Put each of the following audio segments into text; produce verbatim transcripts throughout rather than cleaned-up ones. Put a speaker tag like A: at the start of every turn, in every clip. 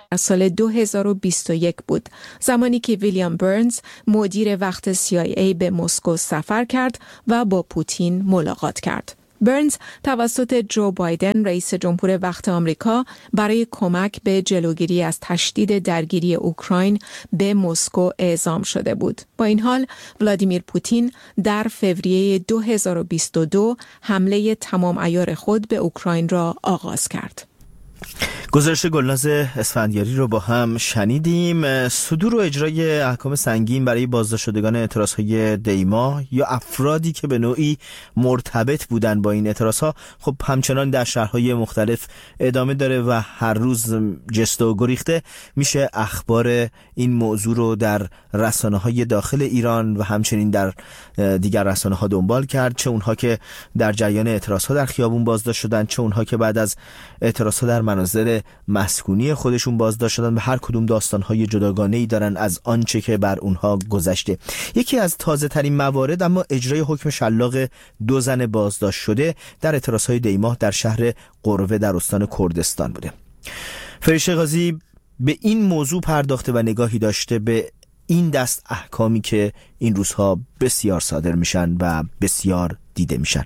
A: در سال دو هزار و بیست و یک بود، زمانی که ویلیام برنز مدیر وقت سی آی ای به مسکو سفر کرد و با پوتین ملاقات کرد. برنز توسط جو بایدن رئیس جمهور وقت آمریکا برای کمک به جلوگیری از تشدید درگیری اوکراین به مسکو اعزام شده بود. با این حال ولادیمیر پوتین در فوریه دو هزار و بیست و دو حمله تمام عیار خود به اوکراین را آغاز کرد.
B: گزارش گلناز اسفندیاری رو با هم شنیدیم. صدور و اجرای احکام سنگین برای بازداشت شدگان اعتراضهای دیما یا افرادی که به نوعی مرتبط بودن با این اعتراضها خب همچنان در شهرهای مختلف ادامه داره و هر روز جست و گریخته میشه اخبار این موضوع رو در رسانه‌های داخل ایران و همچنین در دیگر رسانه‌ها دنبال کرد، چه اونها که در جریان اعتراضها در خیابون بازداشت شدن، چه اونها که بعد از اعتراضها در مناظر مسکونی خودشون بازداشت شدن و هر کدوم داستان‌های جداگانه‌ای دارن از آنچه که بر اونها گذشته. یکی از تازه‌ترین موارد اما اجرای حکم شلاق دو زن بازداشت شده در اعتراضهای دیماه در شهر قروه در استان کردستان بوده. فرشته قاضی به این موضوع پرداخته و نگاهی داشته به این دست احکامی که این روزها بسیار صادر میشن و بسیار دیده میشن.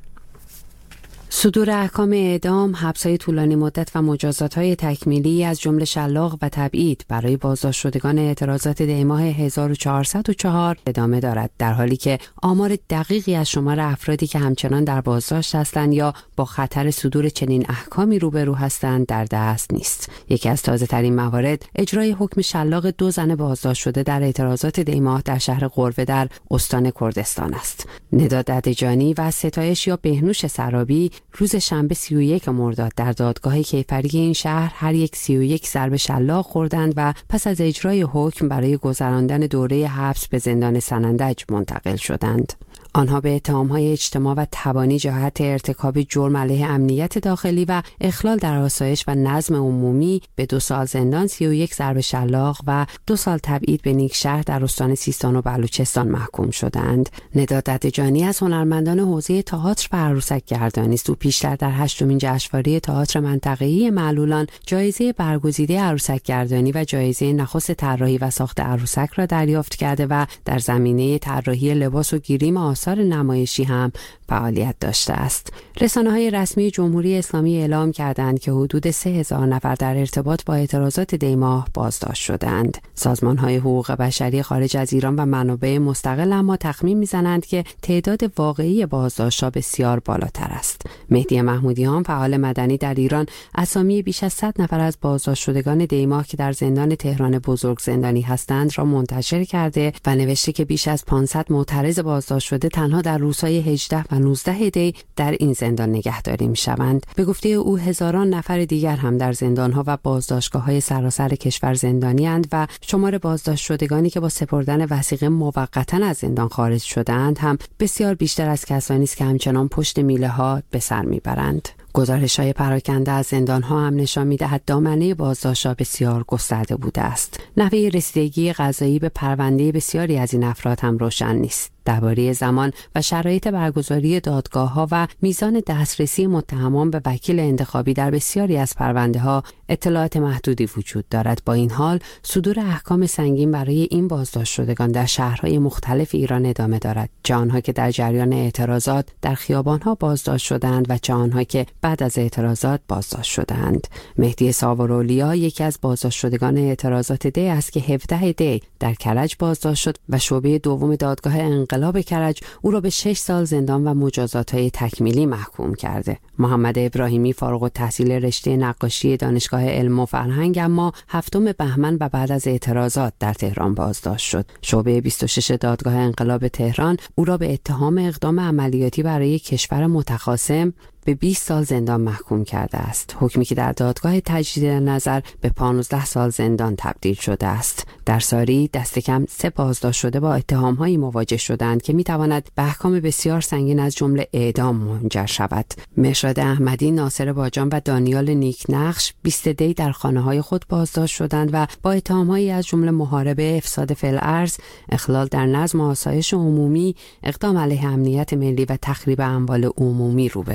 C: صدور احکام اعدام، حبس‌های طولانی مدت و مجازات‌های تکمیلی از جمله شلاق و تبعید برای بازداشت شدگان اعتراضات دیماه هزار و چهارصد و چهار ادامه دارد، در حالی که آمار دقیقی از شمار افرادی که همچنان در بازداشت هستند یا با خطر صدور چنین احکامی روبرو هستند در دست نیست. یکی از تازه‌ترین موارد اجرای حکم شلاق دو زن بازداشت شده در اعتراضات دیماه در شهر قروه در استان کردستان است. ندا ددجانی و ستایش یا بهنوش سرابی روز شنبه سی و یک مرداد در دادگاه کیفری این شهر هر یک سی و یک ضرب شلاق خوردند و پس از اجرای حکم برای گذراندن دوره حبس به زندان سنندج منتقل شدند. آنها به اتهام‌های اجتماع و تبانی جهت ارتکاب جرم علیه امنیت داخلی و اخلال در آسایش و نظم عمومی به دو سال زندان، سی و یک ضرب شلاق و دو سال تبعید به نیکشهر در استان سیستان و بلوچستان محکوم شدند. ندا ددجانی از هنرمندان حوزه تئاتر و عروسک گردانی است. او پیشتر در هشتمین جشنواره تئاتر منطقه‌ای معلولان جایزه برگزیده عروسک گردانی و جایزه نخست طراحی و ساخت عروسک را دریافت کرده و در زمینه طراحی لباس و گریم آثار نمایشی هم فعالیت داشته است. رسانه‌های رسمی جمهوری اسلامی اعلام کردند که حدود سه هزار نفر در ارتباط با اعتراضات دیماه بازداشت شدند. سازمان‌های حقوق بشری خارج از ایران و منابع مستقل اما تخمین می‌زنند که تعداد واقعی بازداشت‌ها بسیار بالاتر است. مهدی محمودیان، فعال مدنی در ایران، اسامی بیش از صد نفر از بازداشت شدگان دیماه که در زندان تهران بزرگ زندانی هستند را منتشر کرده و نوشته که بیش از پانصد معترض بازداشت شده تنها در روزهای هجده و نوزده دی در این زندان نگهداری می‌شوند. به گفته او هزاران نفر دیگر هم در زندان‌ها و بازداشتگاه‌های سراسر کشور زندانی‌اند و شمار بازداشت شدگانی که با سپردن وثیقه موقتاً از زندان خارج شده‌اند هم بسیار بیشتر از کسانی است که همچنان پشت میله‌ها به سر میبرند. گزارش‌های پراکنده از زندان‌ها هم نشان می‌دهد دامنه بازداشت‌ها بسیار گسترده بوده است. نحوه رسیدگی قضایی به پرونده بسیاری از این افراد هم روشن نیست. درباره زمان و شرایط برگزاری دادگاه‌ها و میزان دسترسی متهمان به وکیل انتخابی در بسیاری از پرونده‌ها اطلاعات محدودی وجود دارد. با این حال صدور احکام سنگین برای این بازداشت شدگان در شهرهای مختلف ایران ادامه دارد. چه آنها که در جریان اعتراضات در خیابان‌ها بازداشت شدند و چه آنها که بعد از اعتراضات بازداشت شدند. مهدی ساورولیا یکی از بازداشت شدگان اعتراضات دی است که هفده دی در کرج بازداشت شد و شعبه دوم دادگاه انقلاب کرج او را به شش سال زندان و مجازات‌های تکمیلی محکوم کرده. محمد ابراهیمی فارغ التحصیل رشته نقاشی دانشگاه علم و فرهنگ اما هفتم بهمن و بعد از اعتراضات در تهران بازداشت شد. شعبه بیست و شش دادگاه انقلاب تهران او را به اتهام اقدام عملیاتی برای کشور متخاصم به بیست سال زندان محکوم کرده است. حکمی که در دادگاه تجدید نظر به پانزده سال زندان تبدیل شده است. در ساری دست کم سه بازداشت شده با اتهام‌هایی مواجه شدند که می‌تواند به احکام بسیار سنگین از جمله اعدام منجر شود. مشراد احمدی، ناصر باجان و دانیال نیکنقش بیست دی در خانه‌های خود بازداشت شدند و با اتهام‌هایی از جمله محاربه، افساد فی‌الارض، اخلال در نظم و آسایش عمومی، اقدام علیه امنیت ملی و تخریب اموال عمومی روبرو هستند.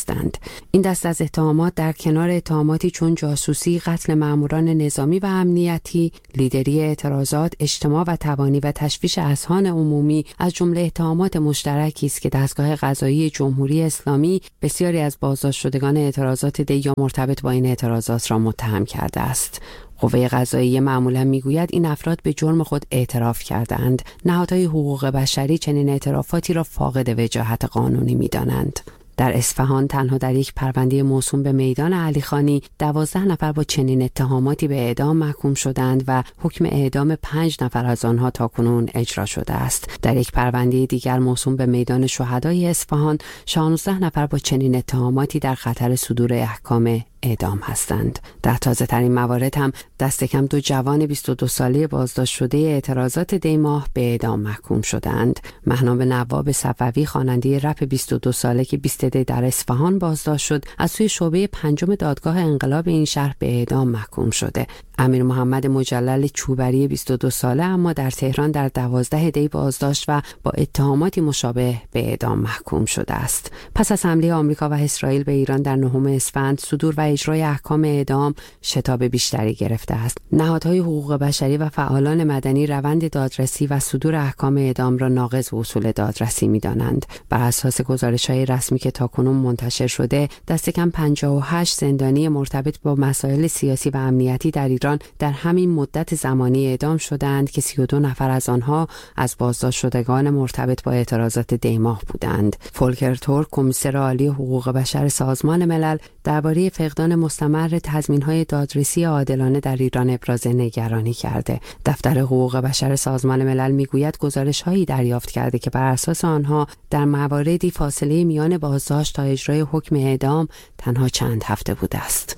C: هستند. این دست از اتهامات در کنار اتهاماتی چون جاسوسی، قتل ماموران نظامی و امنیتی، لیدری اعتراضات، اجتماع و تبانی و تشویش اذهان عمومی از جمله اتهامات مشترکی است که دستگاه قضایی جمهوری اسلامی بسیاری از بازداشت شدگان اعتراضات دی یا مرتبط با این اعتراضات را متهم کرده است. قوه قضاییه معمولا میگوید این افراد به جرم خود اعتراف کردند. نهادهای حقوق بشری چنین اعترافاتی را فاقد وجاهت قانونی می‌دانند. در اصفهان تنها در یک پرونده موسوم به میدان علیخانی دوازده نفر با چنین اتهاماتی به اعدام محکوم شدند و حکم اعدام پنج نفر از آنها تاکنون اجرا شده است. در یک پرونده دیگر موسوم به میدان شهدای اصفهان شانزده نفر با چنین اتهاماتی در خطر صدور احکام اعدام هستند. در تازه ترین موارد هم دست کم دو جوان بیست و دو ساله بازداشت شده اعتراضات دی ماه به اعدام محکوم شدند. مهنام نواب صفوی خواننده رپ بیست و دو ساله که بیست دی در اصفهان بازداشت شد از سوی شعبه پنجم دادگاه انقلاب این شهر به اعدام محکوم شده. امیر محمد مجلل چوبری بیست و دو ساله اما در تهران در دوازده دی بازداشت و با اتهاماتی مشابه به اعدام محکوم شده است. پس از حمله آمریکا و اسرائیل به ایران در نهم اسفند، صدور و اجرای احکام اعدام شتاب بیشتری گرفته است. نهادهای حقوق بشری و فعالان مدنی روند دادرسی و صدور احکام اعدام را ناقض اصول دادرسی می‌دانند. بر اساس گزارش‌های رسمی که تاکنون منتشر شده، دست کم پنجاه و هشت زندانی مرتبط با مسائل سیاسی و امنیتی در ایران در همین مدت زمانی اعدام شدند که سی و دو نفر از آنها از بازداشت شدگان مرتبط با اعتراضات دی ماه بودند. فولکر تورک، کمیسر عالی حقوق بشر سازمان ملل، درباره فقدان مستمر تضمین‌های دادرسی عادلانه در ایران ابراز نگرانی کرده. دفتر حقوق بشر سازمان ملل میگوید گزارش‌هایی دریافت کرده که بر اساس آنها در مواردی فاصله میان بازداشت تا اجرای حکم اعدام تنها چند هفته بوده است.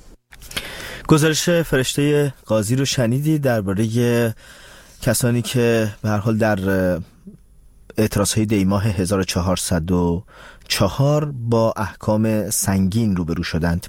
B: گزارش فرشته قاضی رو شنیدی درباره کسانی که به هر حال در اعتراضهای دی ماه هزار و چهارصد و چهار با احکام سنگین روبرو شدند.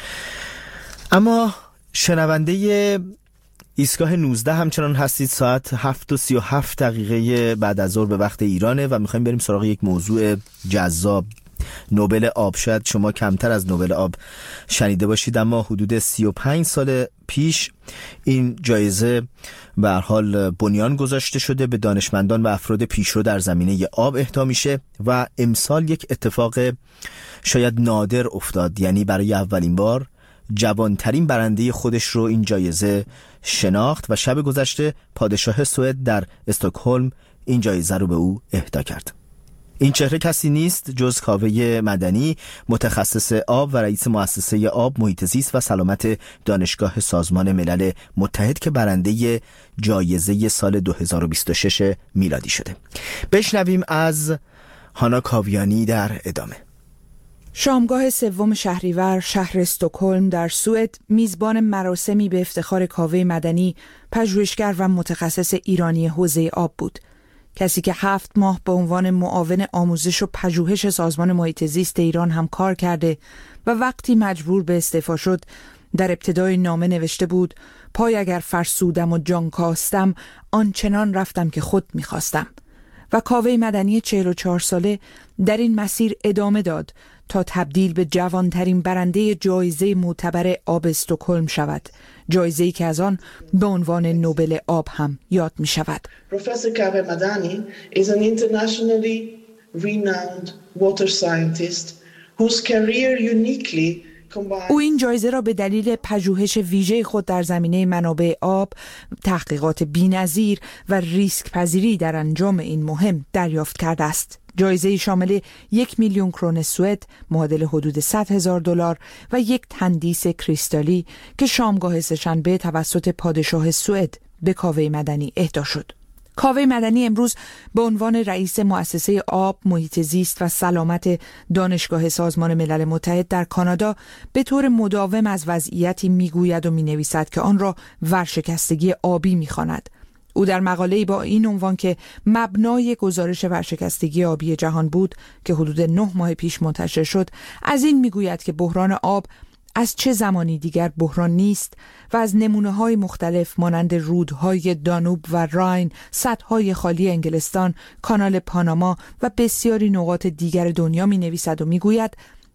B: اما شنونده ایستگاه نوزده همچنان هستید. ساعت هفت و سی و هفت دقیقه بعد از ظهر به وقت ایرانه و میخوایم بریم سراغ یک موضوع جذاب. نوبل آب. شاید شما کمتر از نوبل آب شنیده باشید، اما حدود سی و پنج سال پیش این جایزه به هر حال بنیان گذاشته شده، به دانشمندان و افراد پیشرو در زمینه آب اهدا میشه و امسال یک اتفاق شاید نادر افتاد، یعنی برای اولین بار جوانترین برنده خودش رو این جایزه شناخت و شب گذشته پادشاه سوئد در استکهلم این جایزه رو به او اهدا کرد. این چهره کسی نیست جز کاوه مدنی، متخصص آب و رئیس مؤسسه آب، محیط زیست و سلامت دانشگاه سازمان ملل متحد که برنده جایزه سال دو هزار و بیست و شش میلادی شده. بشنویم از هانا کاویانی در ادامه.
D: شامگاه سوم شهریور شهر استکهلم در سوئد میزبان مراسمی به افتخار کاوه مدنی، پژوهشگر و متخصص ایرانی حوزه آب بود. کسی که هفت ماه به عنوان معاون آموزش و پژوهش سازمان محیط زیست ایران هم کار کرده و وقتی مجبور به استعفا شد در ابتدای نامه نوشته بود: پای اگر فرسودم و جان کاستم، آنچنان رفتم که خود میخواستم. و کاوه مدنی چهل و چهار ساله در این مسیر ادامه داد تا تبدیل به جوانترین برنده جایزه معتبر آب استکهلم شود، جایزه‌ای که از آن به عنوان نوبل آب هم یاد می شود.
E: Professor Kaveh Madani is an internationally renowned water scientist whose career uniquely
D: او این جایزه را به دلیل پژوهش ویژه خود در زمینه منابع آب، تحقیقات بی‌نظیر و ریسک پذیری در انجام این مهم دریافت کرده است. جایزه شامل یک میلیون کرون سوئد معادل حدود صد هزار دلار و یک تندیس کریستالی که شامگاه سه‌شنبه توسط پادشاه سوئد به کاوه مدنی اهدا شد. کاوه مدنی امروز به عنوان رئیس مؤسسه آب، محیط زیست و سلامت دانشگاه سازمان ملل متحد در کانادا به طور مداوم از وضعیتی میگوید و مینویسد که آن را ورشکستگی آبی میخواند. او در مقاله‌ای با این عنوان که مبنای گزارش ورشکستگی آبی جهان بود که حدود نه ماه پیش منتشر شد، از این میگوید که بحران آب از چه زمانی دیگر بحران نیست و از نمونه‌های مختلف مانند رودهای دانوب و راین، سدهای خالی انگلستان، کانال پاناما و بسیاری نقاط دیگر دنیا می‌نویسد و می‌گوید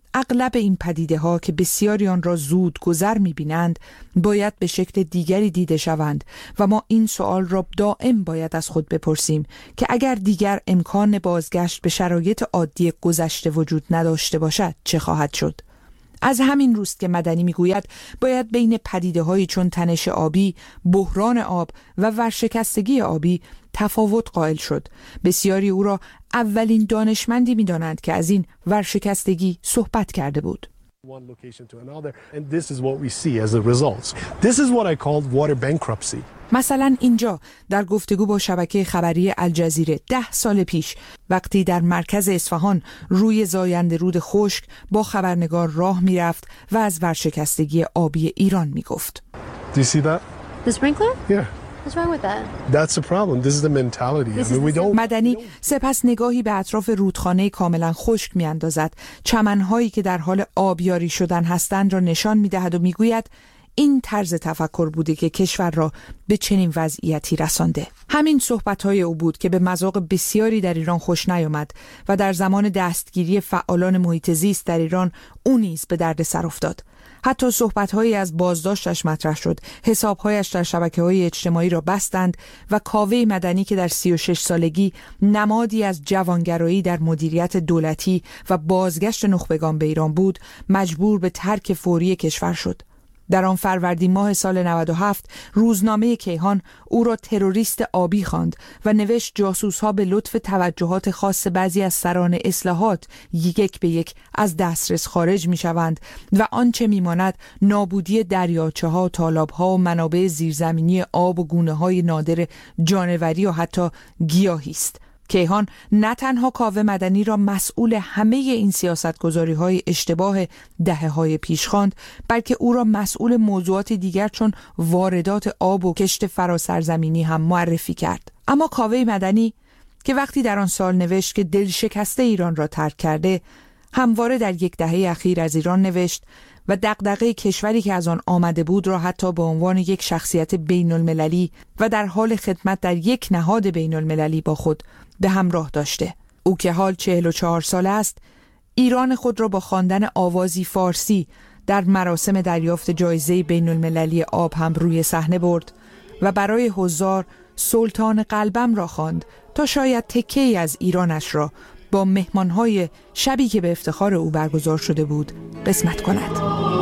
D: اغلب این پدیده ها که بسیاری آن را زود گذر می بینند باید به شکل دیگری دیده شوند و ما این سوال را دائم باید از خود بپرسیم که اگر دیگر امکان بازگشت به شرایط عادی گذشته وجود نداشته باشد چه خواهد شد؟ از همین روست که مدنی میگوید باید بین پدیده‌هایی چون تنش آبی، بحران آب و ورشکستگی آبی تفاوت قائل شد. بسیاری او را اولین دانشمندی می‌دانند که از این ورشکستگی صحبت کرده بود.
F: One location to another, and this is what we see as the results. This is what I called water bankruptcy.
D: مثلا اینجا در گفتگو با شبکه خبری الجزیره ده سال پیش وقتی در مرکز اصفهان روی زاینده رود خشک با خبرنگار راه میرفت و از ورشکستگی آبی ایران میگفت.
F: Do you see that?
G: The sprinkler?
F: Yeah.
G: What's wrong with that?
F: That's the problem. This is the mentality. I mean, we don't...
D: مدنی سپس نگاهی به اطراف رودخانه کاملا خشک میاندازد، چمنهایی که در حال آبیاری شدن هستند را نشان میدهد و میگوید این طرز تفکر بوده که کشور را به چنین وضعیتی رسانده. همین صحبت‌های او بود که به مذاق بسیاری در ایران خوش نیامد و در زمان دستگیری فعالان محیط زیست در ایران او نیز به درد سر افتاد. حتی صحبت‌هایی از بازداشتش مطرح شد، حساب‌هایش در شبکه‌های اجتماعی را بستند و کاوه مدنی که در سی و شش سالگی نمادی از جوانگرایی در مدیریت دولتی و بازگشت نخبگان به ایران بود، مجبور به ترک فوری کشور شد. در آن فروردین ماه سال نود و هفت روزنامه کیهان او را تروریست آبی خواند و نوشت جاسوس‌ها به لطف توجهات خاص بعضی از سران اصلاحات یک به یک از دسترس خارج می‌شوند و آنچه می‌ماند نابودی دریاچه‌ها، تالاب‌ها و منابع زیرزمینی آب و گونه‌های نادر جانوری و حتی گیاهی است. کیهان نه تنها کاوه مدنی را مسئول همه این سیاستگذاری‌های اشتباه دهه‌های پیش خواند، بلکه او را مسئول موضوعات دیگر چون واردات آب و کشت فراسرزمینی هم معرفی کرد. اما کاوه مدنی که وقتی در آن سال نوشت که دل شکسته ایران را ترک کرده، همواره در یک دهه اخیر از ایران نوشت و دغدغه کشوری که از آن آمده بود را حتی به عنوان یک شخصیت بین المللی و در حال خدمت در یک نهاد بین المللی با خود به همراه داشته. او که حال چهل و چهار ساله است، ایران خود را با خواندن آوازی فارسی در مراسم دریافت جایزه بین المللی آب هم روی صحنه برد و برای حضار سلطان قلبم را خواند تا شاید تکه‌ای از ایرانش را با مهمانهای شبی که به افتخار او برگزار شده بود قسمت کند.